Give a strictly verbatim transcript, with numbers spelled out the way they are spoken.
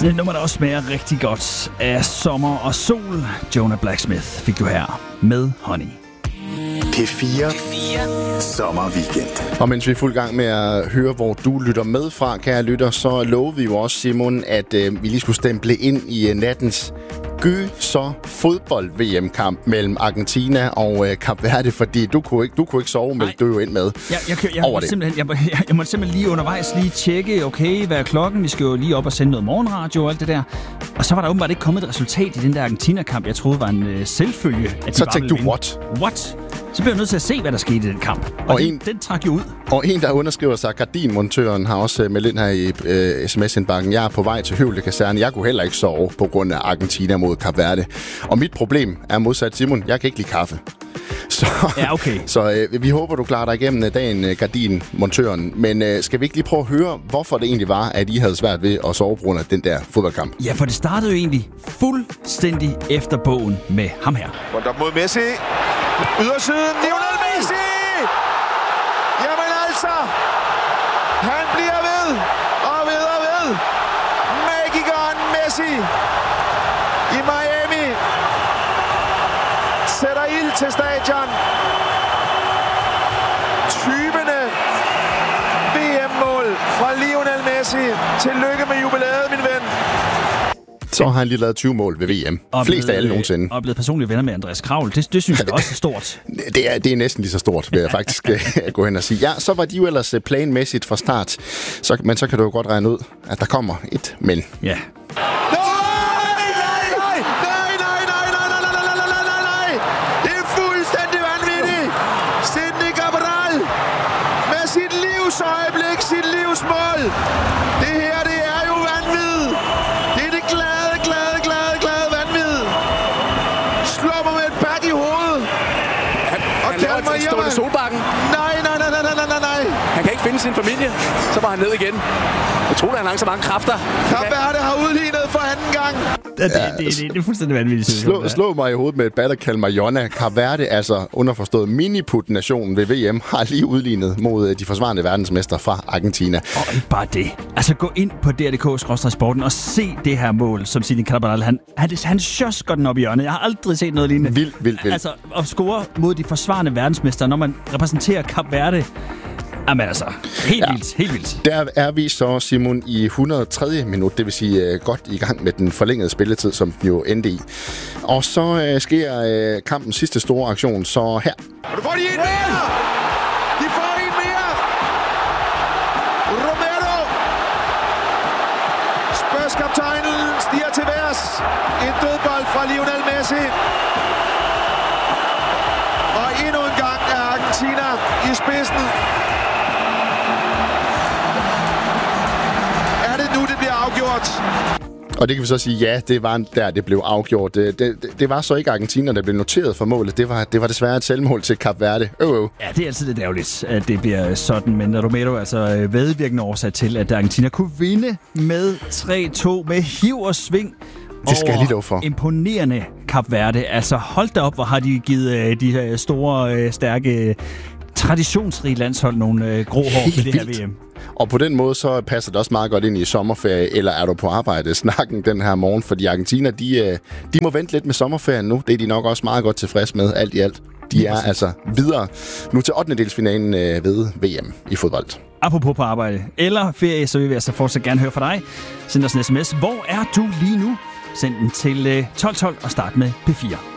Sådan et nummer, der også smager rigtig godt af sommer og sol. Jonah Blacksmith fik du her med Honey. P fire Sommerweekend. Og mens vi er fuld gang med at høre, hvor du lytter med fra, kære lytter, så lovede vi jo også, Simon, at øh, vi lige skulle stemple ind i øh, nattens gyser fodbold-V M-kamp mellem Argentina og øh, Kap Verde, fordi du kunne ikke, du kunne ikke sove, men du jo ind med jeg, jeg, jeg, jeg, over må det. Simpelthen, jeg, jeg, jeg måtte simpelthen lige undervejs lige tjekke, okay, hvad er klokken? Vi skal jo lige op og sende noget morgenradio og alt det der. Og så var der åbenbart ikke kommet et resultat i den der Argentina-kamp, jeg troede var en øh, selvfølge. At så tænkte du, what? What? Så blev jeg nødt til at se, hvad der skete i den kamp. Og, og den, en, den trak jo ud. Og en, der underskriver sig, Gardinmontøren, har også meldt ind her i øh, sms-indbakken. Jeg er på vej til Høvle Kaserne. Jeg kunne heller ikke sove på grund af Argentina mod Kap Verde. Og mit problem er modsat Simon. Jeg kan ikke lide kaffe. Så, ja, okay. så øh, vi håber, du klarer dig igennem dagen, øh, Gardinmontøren. Men øh, skal vi ikke lige prøve at høre, hvorfor det egentlig var, at I havde svært ved at sove på grund af den der fodboldkamp? Ja, for det startede jo egentlig fuldstændig efter bogen med ham her. Rundt op mod Messi. Ydersiden, Lionel Messi! Jamen altså, han bliver ved og ved og ved. Magikeren Messi i Miami sætter ild til stadion. tyvende V M-mål fra Lionel Messi. Tillykke med jubilæet, min ven. Så har han lige lavet tyve mål ved V M. Og flest af alle nogensinde. Og er blevet personlige venner med Andreas Kravl. Det, det synes jeg også er stort. Det er, det er næsten lige så stort, vil jeg faktisk gå hen og sige. Ja, så var de jo ellers planmæssigt fra start. Så, men så kan du jo godt regne ud, at der kommer et men. Ja. Øjeblik, sit livsmål. Det her, det er jo vanvid. Det er det glade, glade, glade, glade vanvid. Slår mig med et bat i hovedet. Han, og han laver et stående Solbakken. Nej, nej, nej, nej, nej, nej, nej. Han kan ikke finde sin familie. Så var han ned igen. Jeg tror, han har så mange kræfter. Kap Verde har udlignet for anden gang. Ja, det, det, det, det er fuldstændig vanvittigt. Slå, slå mig i hovedet med et bat og kald mig Jonna. Kap Verde, altså underforstået miniput-nationen ved V M, har lige udlignet mod de forsvarende verdensmestre fra Argentina. Og ikke bare det. Altså gå ind på D R punktum D K skråstreg sporten og se det her mål, som Zinedine Cabral. Han, han, han sjøs godt den op i hjørnet. Jeg har aldrig set noget lignende. Vildt, vildt, vildt. Altså at score mod de forsvarende verdensmestre, når man repræsenterer Kap Verde. Jamen altså, helt ja. vildt, helt vildt. Der er vi så, Simon, i et hundrede og tredje minut, det vil sige uh, godt i gang med den forlængede spilletid, som den jo endte i. Og så uh, sker uh, kampens sidste store aktion, så her. Og du får de en mere! De får en mere! Romero! Spurs-kaptajnen stiger til værs. En dødbold fra Lionel Messi. Og endnu en gang er Argentina i spidsen. Er det nu, det bliver afgjort? Og det kan vi så sige, ja, det var der, det blev afgjort. Det, det, det var så ikke Argentina, der blev noteret for målet. Det var, det var desværre et selvmål til Kap Verde. Øh, øh. Ja, det er altid lidt ærgerligt, at det bliver sådan. Men Romero er altså vedvirkende årsag til, at Argentina kunne vinde med tre to med hiv og sving. Det skal jeg lige love for. Imponerende Kap Verde. Altså hold da op, hvor har de givet de her store, stærke, traditionsrige landshold nogle grå hår til det her V M. Og på den måde så passer det også meget godt ind i sommerferie, eller er du på arbejde, snakken den her morgen, fordi Argentina, de, de må vente lidt med sommerferien nu. Det er de nok også meget godt tilfreds med, alt i alt. De er altså videre nu til ottendedelsfinalen ved V M i fodbold. Apropos på arbejde eller ferie, så vil vi altså fortsat gerne høre fra dig. Send os en sms. Hvor er du lige nu? Send den til tolv tolv og start med P fire.